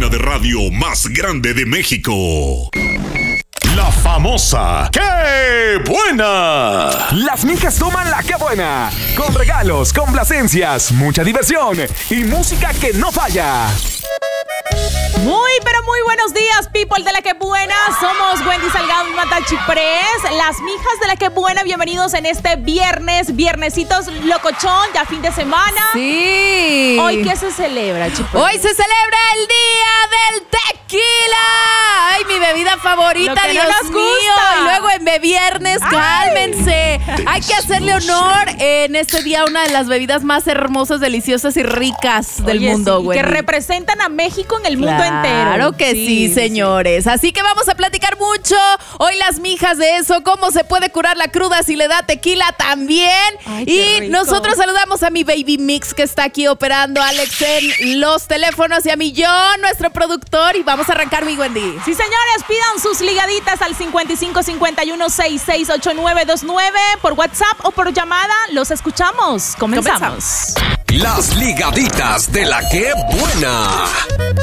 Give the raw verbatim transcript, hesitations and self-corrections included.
cabina de radio más grande de México. La famosa ¡Qué buena! Las mijas toman la ¡Qué buena! Con regalos, complacencias, mucha diversión y música que no falla. Muy, pero muy buenos días, people de la que buena. Somos Wendy Salgado y Mata Chiprés, las mijas de la que buena. Bienvenidos en este viernes, viernesitos locochón, ya fin de semana. Sí. ¿Hoy qué se celebra, Chiprés? Hoy se celebra el Día del Tequila. Ay, mi bebida favorita, Lo que Dios no nos mío. gusta. Y luego en viernes, cálmense. Hay que hacerle honor en este día a una de las bebidas más hermosas, deliciosas y ricas del Oye, mundo, sí, güey. que representan a México en el mundo entero. Claro que sí, sí, señores. Así que vamos a platicar mucho hoy las mijas de eso, cómo se puede curar la cruda si le da tequila también. Ay, y qué rico. nosotros saludamos a mi baby Mix que está aquí operando, Alex en los teléfonos, y a mi John, nuestro productor, y vamos a arrancar, mi Wendy. Sí, señores, pidan sus ligaditas al cincuenta y cinco cincuenta y uno sesenta y seis ochenta y nueve veintinueve por WhatsApp o por llamada. Los escuchamos. Comenzamos. Comenzamos. Las ligaditas de la ¡Qué buena!